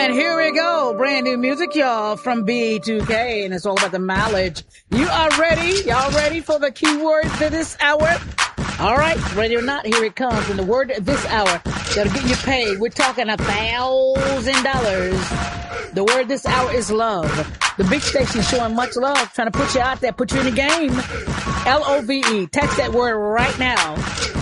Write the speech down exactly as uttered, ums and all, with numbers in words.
And here we go. Brand new music, y'all, from B two K. And it's all about the mileage. You are ready? Y'all ready for the keyword for this hour? All right. Ready or not, here it comes. And the word this hour that'll get you paid. We're talking a thousand dollars. The word this hour is love. The big station showing much love, trying to put you out there, put you in the game. L O V E. Text that word right now.